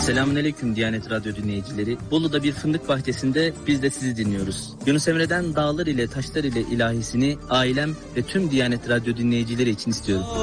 Selamünaleyküm Diyanet Radyo dinleyicileri. Bolu'da bir fındık bahçesinde biz de sizi dinliyoruz. Yunus Emre'den Dağlar ile Taşlar ile ilahisini ailem ve tüm Diyanet Radyo dinleyicileri için istiyorum.